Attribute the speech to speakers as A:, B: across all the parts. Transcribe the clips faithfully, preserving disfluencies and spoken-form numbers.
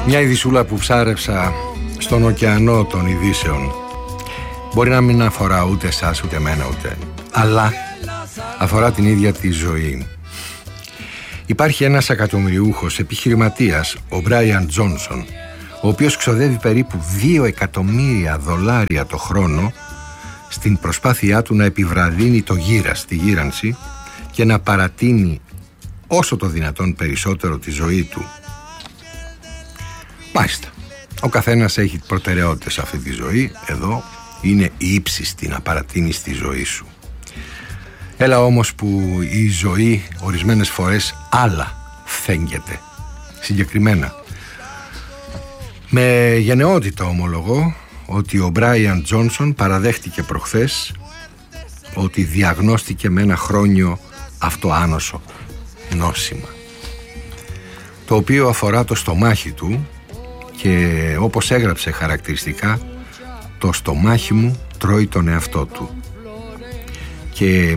A: Μια ειδησούλα που ψάρεψα στον ωκεανό των ειδήσεων. Μπορεί να μην αφορά ούτε εσάς, ούτε εμένα, ούτε, αλλά αφορά την ίδια τη ζωή. Υπάρχει ένας εκατομμυριούχος επιχειρηματίας, ο Μπράιαν Τζόνσον, ο οποίος ξοδεύει περίπου δύο εκατομμύρια δολάρια το χρόνο στην προσπάθειά του να επιβραδύνει το γύρας, τη γύρανση, και να παρατείνει όσο το δυνατόν περισσότερο τη ζωή του. Μάλιστα, ο καθένας έχει προτεραιότητες σε αυτή τη ζωή. Εδώ είναι η ύψιστη να παρατείνεις τη ζωή σου. Έλα όμως που η ζωή ορισμένες φορές άλλα φέγγεται. Συγκεκριμένα, με γενναιότητα ομολογώ ότι ο Μπράιαν Τζόνσον παραδέχτηκε προχθές ότι διαγνώστηκε με ένα χρόνιο αυτοάνωσο νόσημα, το οποίο αφορά το στομάχι του και όπως έγραψε χαρακτηριστικά, το στομάχι μου τρώει τον εαυτό του. Και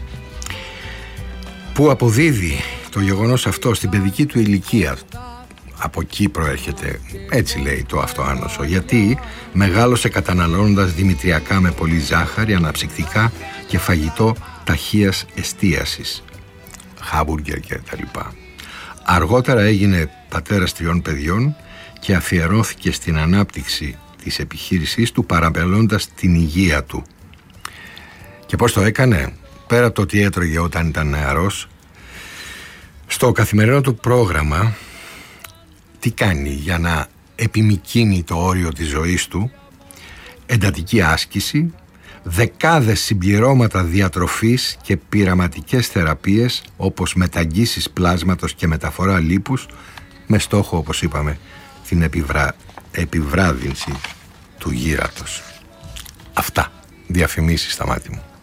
A: που αποδίδει το γεγονός αυτό στην παιδική του ηλικία. Από εκεί προέρχεται, έτσι λέει, το αυτοάνωσο, γιατί μεγάλωσε καταναλώνοντας δημητριακά με πολύ ζάχαρη, αναψυκτικά και φαγητό ταχείας εστίασης, χάμπουργκερ και τα λοιπά. Αργότερα έγινε πατέρας τριών παιδιών και αφιερώθηκε στην ανάπτυξη της επιχείρησής του, παραμελώντας την υγεία του. Και πώς το έκανε? Πέρα από το τι έτρωγε όταν ήταν νεαρός, στο καθημερινό του πρόγραμμα τι κάνει για να επιμικρύνει το όριο της ζωής του? Εντατική άσκηση, δεκάδες συμπληρώματα διατροφής και πειραματικές θεραπείες όπως μεταγγίσεις πλάσματος και μεταφορά λίπους, με στόχο, όπως είπαμε, την επιβρά... επιβράδυνση του γύρατος. Αυτά, διαφημίσεις στα μάτια μου.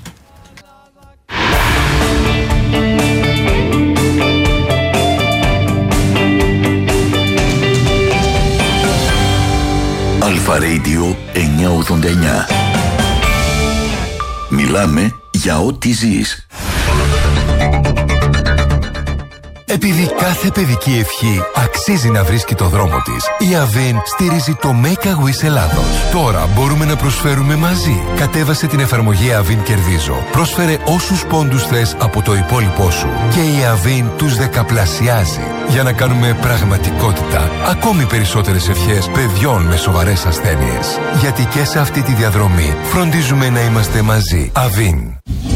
B: Αλφα Radio εννιακόσια ογδόντα εννιά. Μιλάμε για ό,τι ζεις.
C: Επειδή κάθε παιδική ευχή αξίζει να βρίσκει το δρόμο της, η Avin στηρίζει το Make a Wish Ελλάδος. Τώρα μπορούμε να προσφέρουμε μαζί. Κατέβασε την εφαρμογή Avin Κερδίζω. Πρόσφερε όσους πόντους θες από το υπόλοιπό σου και η Avin τους δεκαπλασιάζει για να κάνουμε πραγματικότητα ακόμη περισσότερες ευχές παιδιών με σοβαρές ασθένειες. Γιατί και σε αυτή τη διαδρομή φροντίζουμε να είμαστε μαζί. Avin.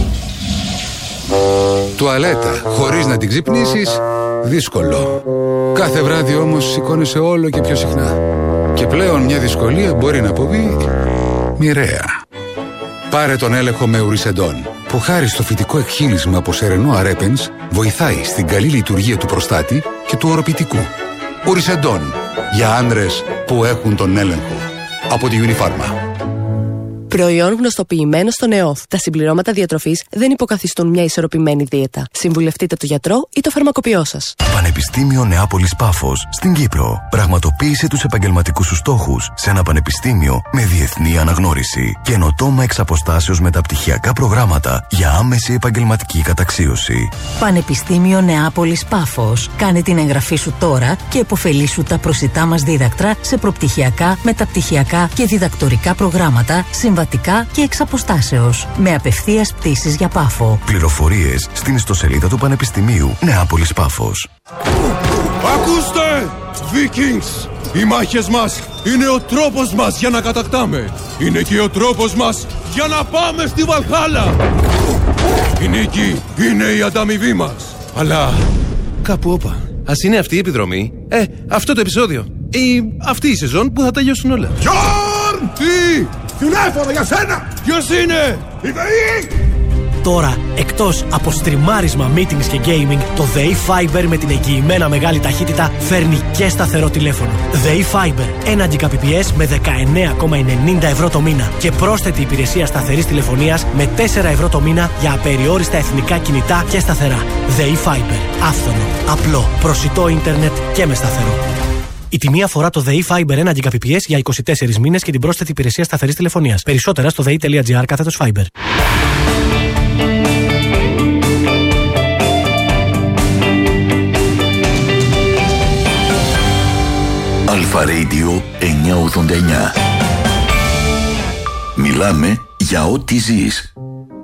D: Τουαλέτα χωρίς να την ξυπνήσεις, δύσκολο. Κάθε βράδυ όμως σηκώνεσαι όλο και πιο συχνά. Και πλέον μια δυσκολία μπορεί να αποβεί μοιραία. Πάρε τον έλεγχο με Ουρισεντόν, που χάρη στο φυτικό εκχύλισμα από σερενό αρέπενς βοηθάει στην καλή λειτουργία του προστάτη και του οροπητικού. Ουρισεντόν, για άντρες που έχουν τον έλεγχο. Από τη Unifarma.
E: Προϊόν γνωστοποιημένο στον ΕΟΦ. Τα συμπληρώματα διατροφής δεν υποκαθιστούν μια ισορροπημένη δίαιτα. Συμβουλευτείτε τον γιατρό ή το φαρμακοποιό σας.
C: Πανεπιστήμιο Νεάπολης Πάφος στην Κύπρο. Πραγματοποίησε τους επαγγελματικούς σου στόχους σε ένα πανεπιστήμιο με διεθνή αναγνώριση. Καινοτόμα εξ αποστάσεως μεταπτυχιακά προγράμματα για άμεση επαγγελματική καταξίωση.
F: Πανεπιστήμιο Νεάπολης Πάφος. Κάνε την εγγραφή σου τώρα και επωφελήσου τα προσιτά μας δίδακτρα σε προπτυχιακά, μεταπτυχιακά και διδακτορικά προγράμματα, συμβατικά και εξ αποστάσεως. Με απευθείας πτήσεις για Πάφο.
C: Πληροφορίες στην ιστοσελίδα του Πανεπιστημίου Νεάπολης Πάφος.
G: Ακούστε! Vikings! Οι μάχες μας είναι ο τρόπος μας για να κατακτάμε. Είναι και ο τρόπος μας για να πάμε στη Βαλχάλα. Η νίκη είναι η ανταμοιβή μας. Αλλά κάπου όπα. Ας είναι αυτή η επιδρομή. Ε, αυτό το επεισόδιο. Ή αυτή η σεζόν που θα τελειώσουν όλα. Γιόρν! Τι! Τηλέφωνο για σένα! Ποιος είναι? Η ΔΕΗ!
H: Τώρα, εκτός από στριμάρισμα, meetings και gaming, το ΔΕΗ Fiber με την εγγυημένα μεγάλη ταχύτητα φέρνει και σταθερό τηλέφωνο. ΔΕΗ Fiber, ένα Gbps με δεκαεννέα κόμμα ενενήντα ευρώ το μήνα και πρόσθετη υπηρεσία σταθερής τηλεφωνίας με τέσσερα ευρώ το μήνα για απεριόριστα εθνικά κινητά και σταθερά. ΔΕΗ Fiber, άφθονο, απλό, προσιτό ίντερνετ και με σταθερό. Η τιμή αφορά το ΔΕΗ Fiber ένα Gbps για είκοσι τέσσερις μήνες και την πρόσθετη υπηρεσία σταθερής τηλεφωνίας. Περισσότερα στο δei.gr κάθετος Fiber.
B: Αλφα Radio εννιακόσια ογδόντα εννιά. Μιλάμε για ό,τι ζεις.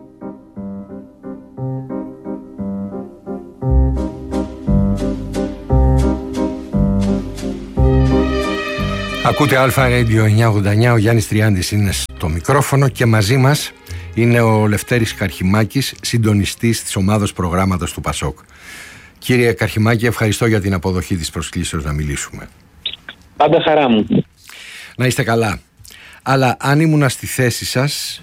A: Ακούτε Αλφα Radio εννιακόσια ογδόντα εννιά, ο Γιάννης Τριάντης είναι στο μικρόφωνο και μαζί μας είναι ο Λευτέρης Καρχημάκης, συντονιστής της ομάδος προγράμματος του Πασόκ. Κύριε Καρχημάκη, ευχαριστώ για την αποδοχή της προσκλήσεως να μιλήσουμε.
I: Πάντα χαρά μου.
A: Να είστε καλά. Αλλά αν ήμουνα στη θέση σας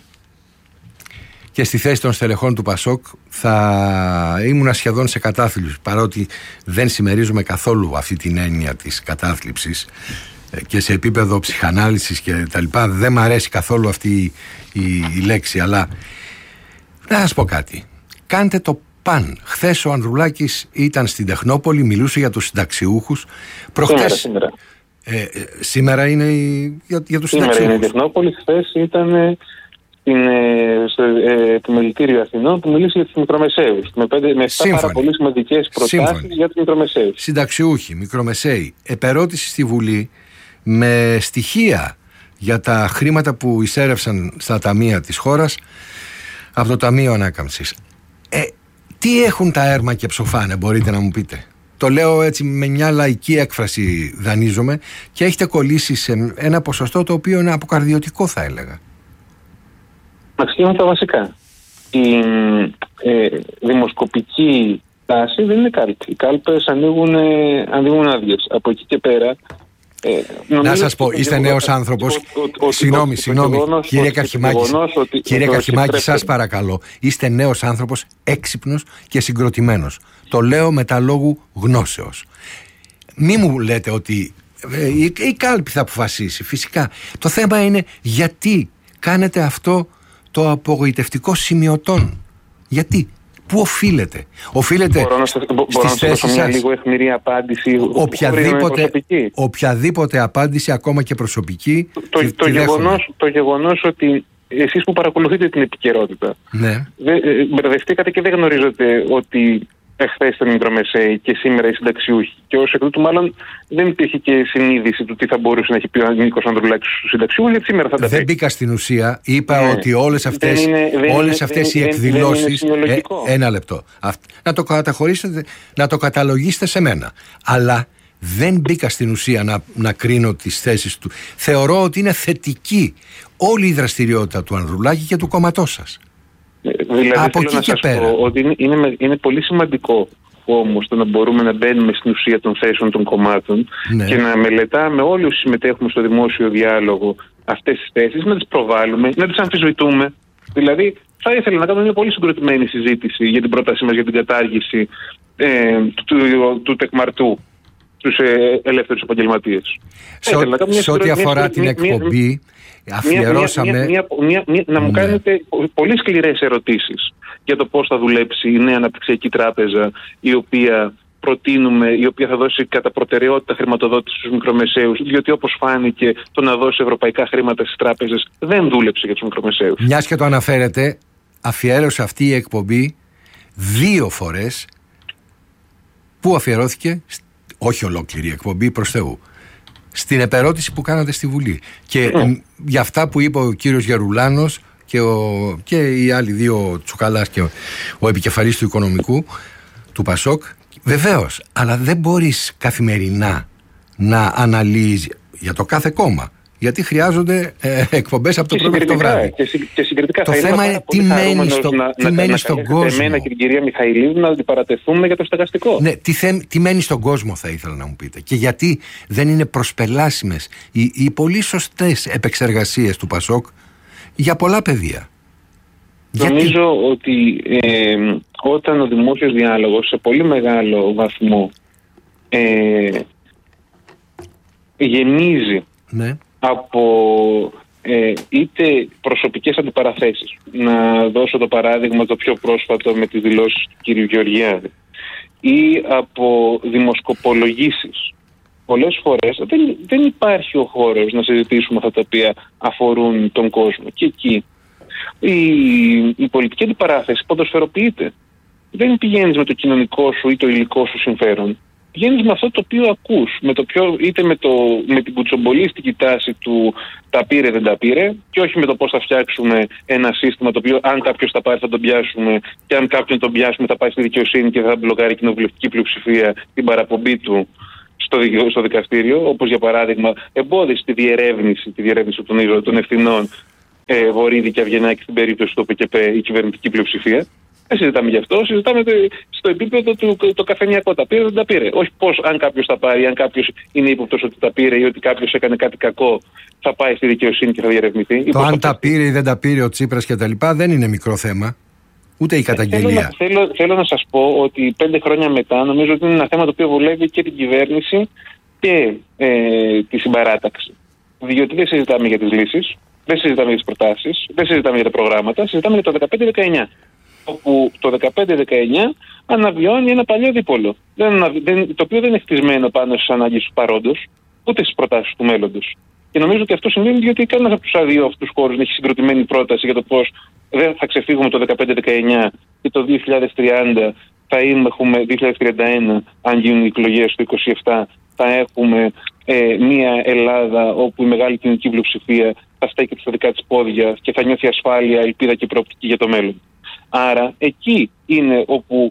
A: και στη θέση των στελεχών του Πασόκ, θα ήμουνα σχεδόν σε κατάθλιψη, παρότι δεν συμμερίζομαι καθόλου αυτή την έννοια της κατάθλιψης και σε επίπεδο ψυχανάλυσης και τα λοιπά. Δεν μ' αρέσει καθόλου αυτή η, η λέξη, αλλά να σας πω κάτι. Κάντε το παν. Χθες ο Ανδρουλάκης ήταν στην Τεχνόπολη, μιλούσε για τους συνταξιούχους. Προχτές,
I: σήμερα, σήμερα.
A: Ε, σήμερα είναι η, για, για τους
I: σήμερα
A: συνταξιούχους.
I: Σήμερα είναι η Τεχνόπολη, χθες ήταν στην, στο ε, επιμελητήριο Αθηνών που μιλήσει για τους μικρομεσαίους. Με, πέντε, με εφτά πάρα πολύ σημαντικές προτάσεις για τους μικρομεσαίους.
A: Συνταξιούχοι, μικρομεσαίοι. Επερώτηση στη Βουλή με στοιχεία για τα χρήματα που εισέρευσαν στα ταμεία της χώρας από το Ταμείο Ανάκαμψης. Ε, τι έχουν τα έρμα και ψοφάνε, μπορείτε να μου πείτε? Το λέω έτσι με μια λαϊκή έκφραση, δανείζομαι, και έχετε κολλήσει σε ένα ποσοστό το οποίο είναι αποκαρδιωτικό, θα έλεγα.
I: Αξιώνουν τα βασικά. Η ε, δημοσκοπική τάση δεν είναι κάλπη. Οι κάλπες ανοίγουν, ε, ανοίγουν άδειες. Από εκεί και πέρα. Ε,
A: να σας πω, είστε νέος άνθρωπος. Συγγνώμη, συγγνώμη. Κύριε Καρχημάκη, κύριε Καρχημάκη, σας παρακαλώ. Είστε νέος άνθρωπος, έξυπνος και συγκροτημένος. Το λέω με τα λόγου γνώσεως. Μη μου λέτε ότι ε, η, η κάλπη θα αποφασίσει. Φυσικά. Το θέμα είναι γιατί κάνετε αυτό το απογοητευτικό σημειωτών. Γιατί? Πού οφείλεται? Οφείλεται
I: μπορώ να σας,
A: στις θέσεις σας.
I: Μια λίγο αιχμηρή απάντηση.
A: Οποιαδήποτε, οποιαδήποτε απάντηση, ακόμα και προσωπική.
I: Το, το, το, γεγονός, το γεγονός ότι εσείς που παρακολουθείτε την επικαιρότητα,
A: ναι,
I: μπερδευτήκατε και δεν γνωρίζετε ότι εχθές ήταν οι μικρομεσαίοι και σήμερα οι συνταξιούχοι. Και ως εκ τούτου, μάλλον δεν υπήρχε και συνείδηση του τι θα μπορούσε να έχει πει ο Νίκος Ανδρουλάκης στους συνταξιούχους, γιατί σήμερα θα τα πει.
A: Δεν μπήκα στην ουσία. Είπα ναι. ότι όλες αυτές,
I: είναι,
A: όλες
I: είναι,
A: αυτές
I: δεν,
A: οι εκδηλώσεις.
I: Ε,
A: ένα λεπτό. Να το καταχωρήσετε, να το καταλογίσετε σε μένα. Αλλά δεν μπήκα στην ουσία να, να κρίνω τις θέσεις του. Θεωρώ ότι είναι θετική όλη η δραστηριότητα του Ανδρουλάκη και του κόμματός σας.
I: Δηλαδή,
A: από
I: θέλω
A: εκεί
I: να
A: και
I: σας
A: πέρα.
I: πω ότι είναι, είναι, είναι πολύ σημαντικό όμως το να μπορούμε να μπαίνουμε στην ουσία των θέσεων των κομμάτων, ναι, και να μελετάμε όλοι όσοι συμμετέχουμε στο δημόσιο διάλογο αυτές τις θέσεις, να τις προβάλλουμε, να τις αμφισβητούμε. Δηλαδή, θα ήθελα να κάνω μια πολύ συγκροτημένη συζήτηση για την πρότασή μας για την κατάργηση ε, του, του, του τεκμαρτού στους ε, ελεύθερους επαγγελματίες.
A: Σε ό,τι αφορά την εκπομπή, αφιερώσαμε...
I: Μια, μια, μια, μια, να μου
A: ναι.
I: κάνετε πολύ σκληρές ερωτήσεις για το πώς θα δουλέψει η νέα αναπτυξιακή τράπεζα, η οποία προτείνουμε, η οποία θα δώσει κατά προτεραιότητα χρηματοδότηση στους μικρομεσαίους, διότι όπως φάνηκε, το να δώσει ευρωπαϊκά χρήματα στις τράπεζες δεν δούλεψε για τους μικρομεσαίους.
A: Μιας και το αναφέρετε, αφιέρωσε αυτή η εκπομπή δύο φορές. Πού αφιερώθηκε? Όχι ολόκληρη η εκπομπή, προς Θεού. Στην επερώτηση που κάνατε στη Βουλή. Και mm. για αυτά που είπε ο κύριος Γερουλάνος και, ο, και οι άλλοι δύο, Τσουκαλάς και ο, ο επικεφαλής του Οικονομικού του Πασόκ, βεβαίως, αλλά δεν μπορείς καθημερινά να αναλύεις για το κάθε κόμμα. Γιατί χρειάζονται ε, εκπομπές από το πρωί μέχρι το βράδυ.
I: Και, συ, και συγκριτικά
A: το
I: θα
A: θέμα είναι τι μένει, στο,
I: να,
A: τι
I: να,
A: μένει
I: να,
A: στον
I: να
A: κόσμο.
I: Εμένα και την κυρία Μιχαηλίδου να αντιπαρατεθούμε για το στεγαστικό.
A: Ναι, τι, θε, τι μένει στον κόσμο, θα ήθελα να μου πείτε. Και γιατί δεν είναι προσπελάσιμες οι, οι πολύ σωστές επεξεργασίες του Πασόκ για πολλά πεδία.
I: Νομίζω
A: γιατί...
I: ότι ε, όταν ο δημόσιος διάλογος σε πολύ μεγάλο βαθμό ε, γεμίζει, ναι, από ε, είτε προσωπικές αντιπαραθέσεις. Να δώσω το παράδειγμα το πιο πρόσφατο με τις δηλώσεις του κ. Γεωργιάδη, ή από δημοσκοπολογήσεις. Πολλές φορές δεν, δεν υπάρχει ο χώρος να συζητήσουμε αυτά τα οποία αφορούν τον κόσμο. Και εκεί η, η πολιτική αντιπαράθεση ποδοσφαιροποιείται. Δεν πηγαίνεις με το κοινωνικό σου ή το υλικό σου συμφέρον. πηγαίνεις με αυτό το οποίο ακούς, με το πιο, είτε με, το, με την κουτσομπολίστικη τάση του τα πήρε δεν τα πήρε, και όχι με το πώς θα φτιάξουμε ένα σύστημα το οποίο αν κάποιος τα πάρει θα τον πιάσουμε, και αν κάποιον τον πιάσουμε θα πάει στη δικαιοσύνη και θα μπλοκάρει η κοινοβουλευτική πλειοψηφία την παραπομπή του στο, στο δικαστήριο, όπως για παράδειγμα εμπόδισε τη διερεύνηση, τη διερεύνηση των, των ευθυνών ε, Βορύδη και Αυγενάκη στην περίπτωση του ΟΠΚΠ η κυβερνητική πλειοψηφία. Δεν συζητάμε γι' αυτό, συζητάμε στο επίπεδο του το καφενιακό. Τα πήρε, δεν τα πήρε. Όχι πώς αν κάποιος τα πάρει, αν κάποιος είναι ύποπτος ότι τα πήρε ή ότι κάποιος έκανε κάτι κακό, θα πάει στη δικαιοσύνη και θα διερευνηθεί.
A: Το αν τα πήρε ή δεν τα πήρε ο Τσίπρας και τα λοιπά δεν είναι μικρό θέμα. Ούτε η καταγγελία.
I: Θέλω, θέλω, θέλω να σας πω ότι πέντε χρόνια μετά νομίζω ότι είναι ένα θέμα το οποίο βολεύει και την κυβέρνηση και ε, τη συμπαράταξη. Διότι δεν συζητάμε για τις λύσεις, δεν συζητάμε για τις προτάσεις, δεν συζητάμε για τα προγράμματα, συζητάμε για το δεκαπέντε δεκαεννιά. Όπου το δεκαπέντε δεκαεννιά αναβιώνει ένα παλιό δίπολο. Δεν, δεν, το οποίο δεν είναι χτισμένο πάνω στις ανάγκες του παρόντος, ούτε στις προτάσεις του μέλλοντος. Και νομίζω ότι αυτό συμβαίνει διότι κανένα από τους δύο αυτούς χώρους έχει συγκροτημένη πρόταση για το πώς δεν θα ξεφύγουμε το δεκαπέντε δεκαεννιά και το δύο χιλιάδες τριάντα θα έχουμε, δύο χιλιάδες τριάντα ένα, αν γίνουν οι εκλογές το είκοσι επτά, θα έχουμε ε, μια Ελλάδα όπου η μεγάλη κοινωνική πλειοψηφία θα στέκεται στα δικά της πόδια και θα νιώθει ασφάλεια, ελπίδα και προοπτική για το μέλλον. Άρα εκεί είναι όπου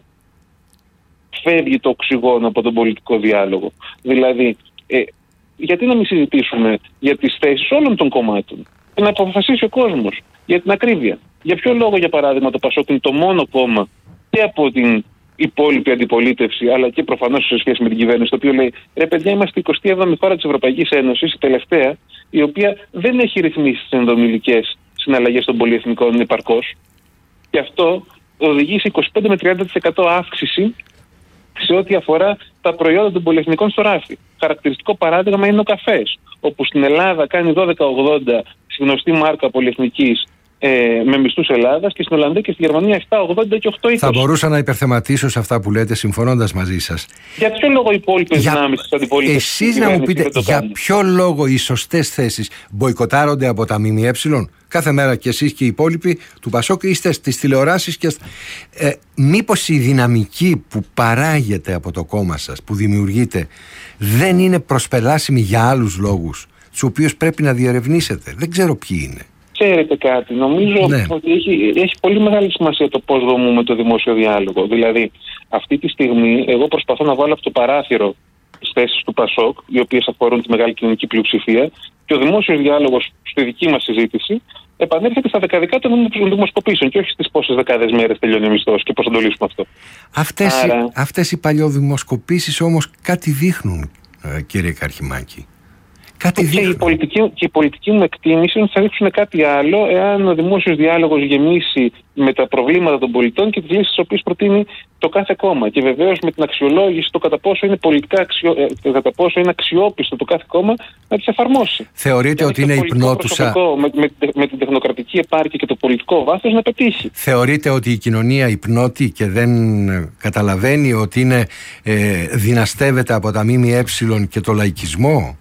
I: φεύγει το οξυγόνο από τον πολιτικό διάλογο. Δηλαδή, ε, γιατί να μην συζητήσουμε για τις θέσεις όλων των κομμάτων και να αποφασίσει ο κόσμος για την ακρίβεια. Για ποιο λόγο, για παράδειγμα, το ΠΑΣΟΚ είναι το μόνο κόμμα και από την υπόλοιπη αντιπολίτευση, αλλά και προφανώς σε σχέση με την κυβέρνηση, το οποίο λέει: ρε παιδιά, είμαστε η εικοστή έβδομη χώρα της Ευρωπαϊκής Ένωσης, η τελευταία, η οποία δεν έχει ρυθμίσει τις ενδομιλικές συναλλαγές των πολυεθνικών επαρκώς. Και αυτό οδηγεί σε είκοσι πέντε με τριάντα τοις εκατό αύξηση σε ό,τι αφορά τα προϊόντα των πολυεθνικών στο ράφι. Χαρακτηριστικό παράδειγμα είναι ο καφές, όπου στην Ελλάδα κάνει δώδεκα ογδόντα στη γνωστή μάρκα πολυεθνικής ε, με μισθούς Ελλάδας, και στην Ολλανδία και στη Γερμανία επτά ογδόντα και οκτώ είκοσι.
A: Θα μπορούσα να υπερθεματίσω σε αυτά που λέτε, συμφωνώντας μαζί σας.
I: Για ποιο λόγο οι υπόλοιπες
A: για...
I: δυνάμεις της αντιπολίτευσης?
A: Εσείς να μου πείτε, για ποιο λόγο οι σωστές θέσεις μποϊκοτάρονται από τα ΜΜΕ? Κάθε μέρα και εσείς και οι υπόλοιποι του ΠΑΣΟΚ είστε στις τηλεοράσεις και ε, μήπως η δυναμική που παράγεται από το κόμμα σας, που δημιουργείται, δεν είναι προσπελάσιμη για άλλους λόγους, τους οποίους πρέπει να διερευνήσετε? Δεν ξέρω ποιοι είναι.
I: Ξέρετε κάτι, νομίζω ναι. ότι έχει, έχει πολύ μεγάλη σημασία το πώς δομούμε το δημόσιο διάλογο. Δηλαδή, αυτή τη στιγμή εγώ προσπαθώ να βάλω από το παράθυρο τις θέσεις του ΠΑΣΟΚ, οι οποίες αφορούν τη μεγάλη κοινωνική πλειοψηφία, και ο δημόσιος διάλογος στη δική μας συζήτηση επανέρχεται στα δεκαδικά των δημοσκοπήσεων και όχι στις πόσες δεκάδες μέρες τελειώνει ο μισθός και πώς θα το λύσουμε αυτό.
A: Αυτές, Άρα... οι, αυτές οι παλιοδημοσκοπήσεις όμως κάτι δείχνουν, κύριε Καρχιμάκη. Κάτι
I: και, η πολιτική, και η πολιτική μου εκτίμηση είναι ότι θα δείξουν κάτι άλλο εάν ο δημόσιος διάλογος γεμίσει με τα προβλήματα των πολιτών και τις λύσεις τις οποίες προτείνει το κάθε κόμμα. Και βεβαίως με την αξιολόγηση το κατά πόσο είναι, πολιτικά αξιο, ε, κατά πόσο είναι αξιόπιστο το κάθε κόμμα να τις εφαρμόσει.
A: Θεωρείτε ότι είναι υπνότουσα?
I: Με, με, με την τεχνοκρατική επάρκεια και το πολιτικό βάθος να πετύχει.
A: Θεωρείτε ότι η κοινωνία υπνώτη και δεν καταλαβαίνει ότι είναι, ε, δυναστεύεται από τα ΜΜΕ και το λαϊκισμό?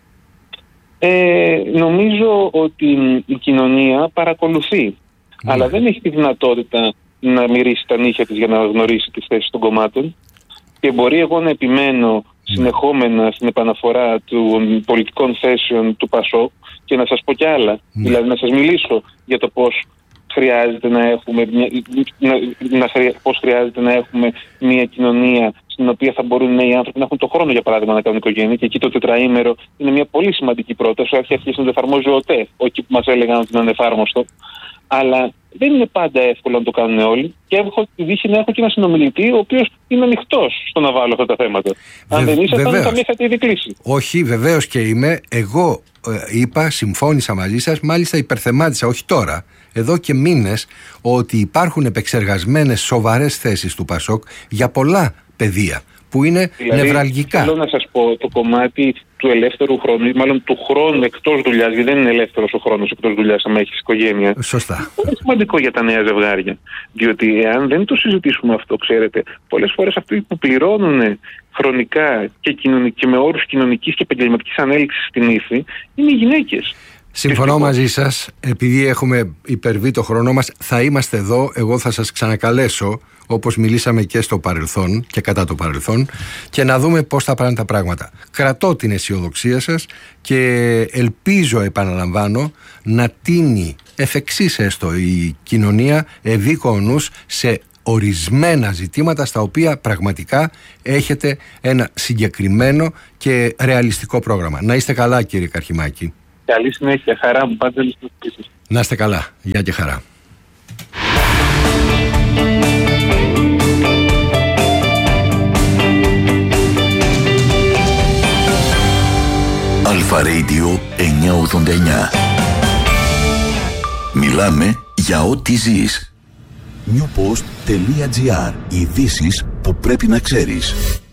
I: Ε, νομίζω ότι η κοινωνία παρακολουθεί, mm. αλλά δεν έχει τη δυνατότητα να μυρίσει τα νύχια της για να γνωρίσει τις θέσεις των κομμάτων, και μπορεί εγώ να επιμένω συνεχόμενα στην επαναφορά των πολιτικών θέσεων του ΠΑΣΟΚ και να σας πω κι άλλα, mm. δηλαδή να σας μιλήσω για το πώς χρειάζεται να έχουμε μια, να, να, πώς χρειάζεται να έχουμε μια κοινωνία στην οποία θα μπορούν νέοι άνθρωποι να έχουν το χρόνο, για παράδειγμα, να κάνουν οικογένεια. Και εκεί το τετραήμερο είναι μια πολύ σημαντική πρόταση. Έχει αρχίσει να το εφαρμόζει ο ΟΤΕ, όχι που μας έλεγαν ότι είναι ανεφάρμοστο. Αλλά δεν είναι πάντα εύκολο να το κάνουν όλοι. Και έχω τη τύχη να έχω και ένα συνομιλητή, ο οποίος είναι ανοιχτός στο να βάλω αυτά τα θέματα. Βε, Αν δεν ήσασταν, θα με είχατε ήδη κλείσει.
A: Όχι, βεβαίως και είμαι. Εγώ ε, είπα, συμφώνησα μαζί σας, μάλιστα υπερθεμάτισα, όχι τώρα, εδώ και μήνες, ότι υπάρχουν επεξεργασμένες σοβαρές θέσεις του ΠΑΣΟΚ για πολλά πεδία που είναι δηλαδή, νευραλγικά. Θέλω
I: να σας πω, το κομμάτι του ελεύθερου χρόνου, ή μάλλον του χρόνου εκτός δουλειάς, γιατί δεν είναι ελεύθερος ο χρόνος εκτός δουλειάς, αν έχεις οικογένεια.
A: Σωστά.
I: Είναι σημαντικό για τα νέα ζευγάρια. Διότι εάν δεν το συζητήσουμε αυτό, ξέρετε, πολλές φορές αυτοί που πληρώνουν χρονικά και, κοινωνικ, και με όρους κοινωνικής και επαγγελματικής ανέλυξης στην ύφη είναι οι γυναίκες.
A: Συμφωνώ μαζί σας. Επειδή έχουμε υπερβεί το χρόνο μας, θα είμαστε εδώ. Εγώ θα σας ξανακαλέσω, όπως μιλήσαμε και στο παρελθόν και κατά το παρελθόν, και να δούμε πώς θα πάνε τα πράγματα. Κρατώ την αισιοδοξία σας και ελπίζω, επαναλαμβάνω, να τίνει εφ' εξής έστω η κοινωνία ευήκονους σε ορισμένα ζητήματα στα οποία πραγματικά έχετε ένα συγκεκριμένο και ρεαλιστικό πρόγραμμα. Να είστε καλά, κύριε Καρχημάκη.
I: Καλή συνέχεια, χαρά μου, πάτε όλες τις.
A: Να είστε καλά, γεια και χαρά.
B: Αλφα Radio εννιακόσια ογδόντα εννιά. Μιλάμε για ό,τι ζεις. newpost.gr. Ειδήσεις που πρέπει να ξέρεις.